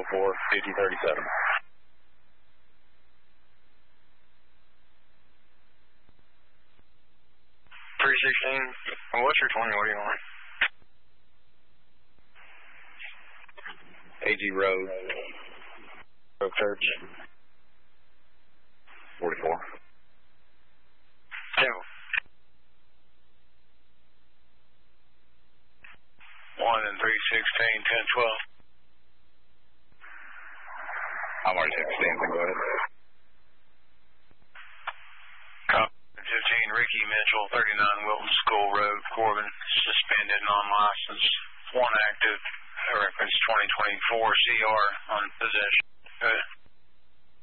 5037. 316. What's your 20? What do you want? AG Road. Grove Church. 44. Temple. 1 and 316, 1012. I'm already 16, go ahead. Copy 15, Ricky Mitchell, 39 Wilton School Road, Corbin, suspended, non-licensed, 1 active, reference 2024 CR on possession.